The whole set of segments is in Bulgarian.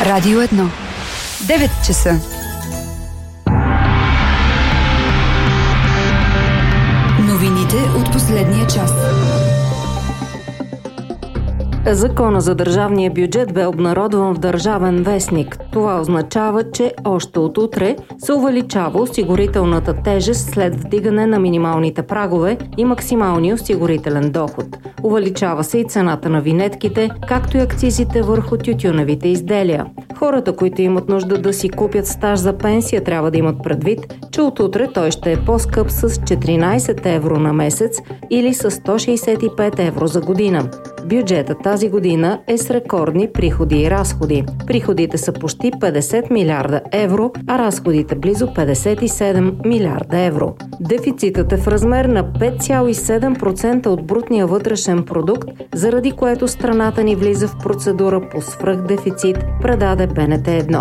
Радио 1. 9 часа. Новините от последния час. Закона за държавния бюджет бе обнародван в Държавен вестник. Това означава, че още от утре се увеличава осигурителната тежест след вдигане на минималните прагове и максималния осигурителен доход. Увеличава се и цената на винетките, както и акцизите върху тютюневите изделия. Хората, които имат нужда да си купят стаж за пенсия, трябва да имат предвид, че от утре той ще е по-скъп с 14 евро на месец или с 165 евро за година. Бюджетът тази година е с рекордни приходи и разходи. Приходите са почти 50 милиарда евро, а разходите близо 57 милиарда евро. Дефицитът е в размер на 5,7% от брутния вътрешен продукт, заради което страната ни влиза в процедура по свръхдефицит, предаде БНТ 1.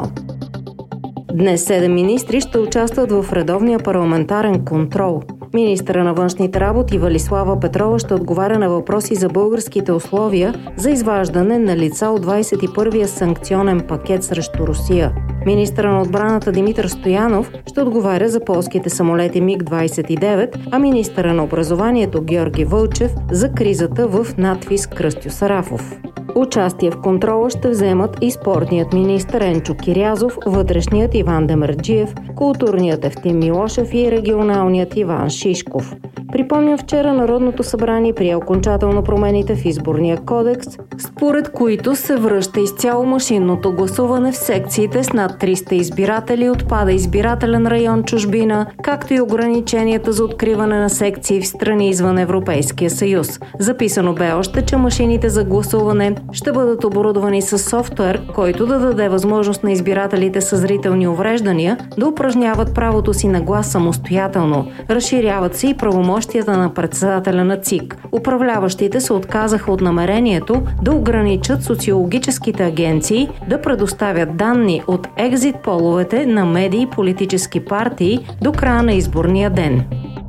Днес 7 министри ще участват в редовния парламентарен контрол. Министъра на външните работи Валислава Петрова ще отговаря на въпроси за българските условия за изваждане на лица от 21-я санкционен пакет срещу Русия. Министъра на отбраната Димитър Стоянов ще отговаря за полските самолети МиГ-29, а министъра на образованието Георги Вълчев за кризата в надвис Кръстю Сарафов. Участие в контрола ще вземат и спортният министър Енчо Кирязов, вътрешният Иван Демерджиев, културният Евтим Милошев и регионалният Иван Шишков. Припомням, вчера Народното събрание прие окончателно промените в изборния кодекс, според които се връща изцяло машинното гласуване в секциите с над 300 избиратели, отпада избирателен район чужбина, както и ограниченията за откриване на секции в страни извън Европейския съюз. Записано бе още, че машините за гласуване ще бъдат оборудвани с софтуер, който да даде възможност на избирателите с зрителни увреждания да упражняват правото си на глас самостоятелно. Разширяват се и правомощията на председателя на ЦИК. Управляващите се отказаха от намерението да ограничат социологическите агенции да предоставят данни от екзит половете на медии и политически партии до края на изборния ден.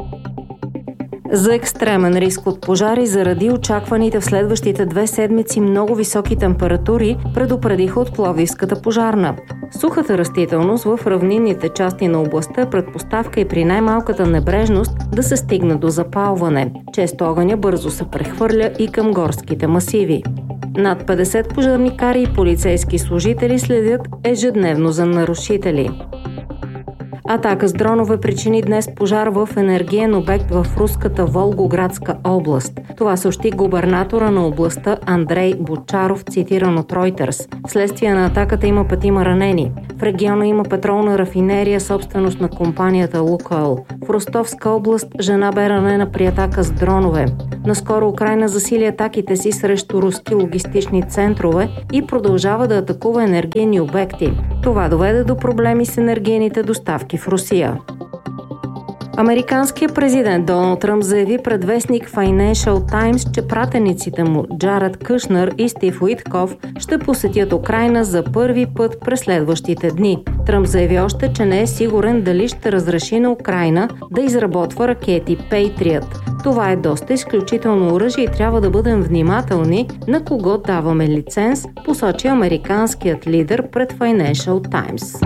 За екстремен риск от пожари заради очакваните в следващите 2 седмици много високи температури предупредиха от Пловдивската пожарна. Сухата растителност в равнинните части на областта е предпоставка и при най-малката небрежност да се стигне до запалване. Често огъня бързо се прехвърля и към горските масиви. Над 50 пожарникари и полицейски служители следят ежедневно за нарушители. Атака с дронове причини днес пожар в енергиен обект в руската Волгоградска област. Това съобщи губернатора на областта Андрей Бочаров, цитиран от Reuters. Вследствие на атаката има 5 ранени. В региона има петролна рафинерия, собственост на компанията Лукойл. В Ростовска област жена бе ранена при атака с дронове. Наскоро Украйна засили атаките си срещу руски логистични центрове и продължава да атакува енергийни обекти. Това доведе до проблеми с енергийните доставки в Русия. Американският президент Доналд Тръмп заяви пред вестник Financial Times, че пратениците му Джаред Кушнер и Стив Уитков ще посетят Украйна за първи път през следващите дни. Тръмп заяви още, че не е сигурен дали ще разреши на Украйна да изработва ракети Patriot. Това е доста изключително оръжие и трябва да бъдем внимателни на кого даваме лиценз, посочи американският лидер пред Financial Times.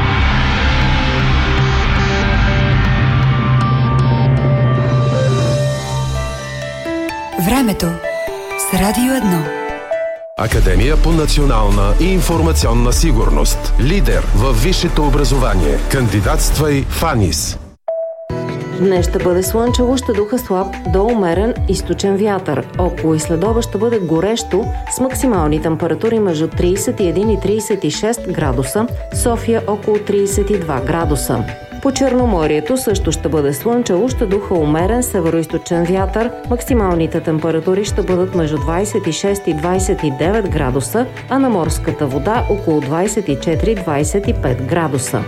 Времето с Радио 1. Академия по национална и информационна сигурност. Лидер във висшето образование. Кандидатствай в АНИС. Днес ще бъде слънчево, ще духа слаб до умерен източен вятър. Около и следобед ще бъде горещо с максимални температури между 31 и 36 градуса, София около 32 градуса. По Черноморието също ще бъде слънчево, ще духа умерен североизточен вятър, максималните температури ще бъдат между 26 и 29 градуса, а на морската вода около 24-25 градуса.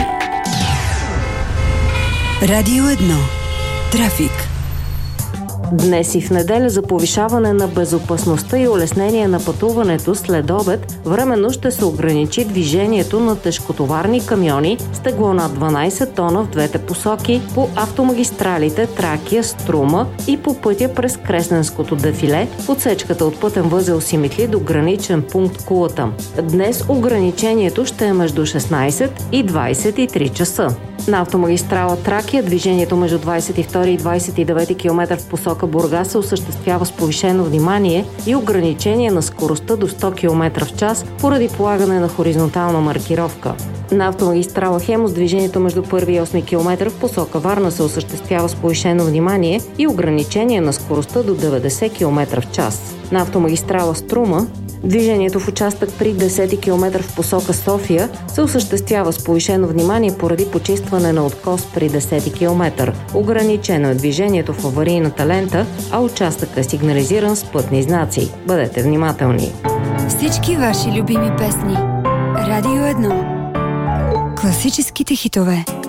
Радио 1. Трафик. Днес и в неделя за повишаване на безопасността и улеснение на пътуването след обед временно ще се ограничи движението на тежкотоварни камиони с тегло над 12 тона в двете посоки по автомагистралите Тракия, Струма и по пътя през Кресненското дефиле в отсечката от пътен възел Симитли до граничен пункт Кулата. Днес ограничението ще е между 16 и 23 часа. На автомагистрала Тракия движението между 22 и 29 км в посока Бургас се осъществява с повишено внимание и ограничение на скоростта до 100 км в час поради полагане на хоризонтална маркировка. На автомагистрала Хемус движението между 1 и 8 км в посока Варна се осъществява с повишено внимание и ограничение на скоростта до 90 км в час. На автомагистрала Струма движението в участък при 10 км в посока София се осъществява с повишено внимание поради почистване на откос при 10 км. Ограничено е движението в аварийната лента, а участъкът е сигнализиран с пътни знаци. Бъдете внимателни! Всички ваши любими песни. Радио 1. Класическите хитове.